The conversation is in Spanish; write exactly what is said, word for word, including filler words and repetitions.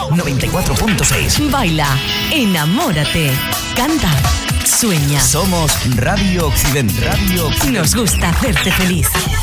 noventa y cuatro punto seis. Baila, enamórate, canta, sueña. Somos Radio Occidente. Radio Occidente. Nos gusta hacerte feliz.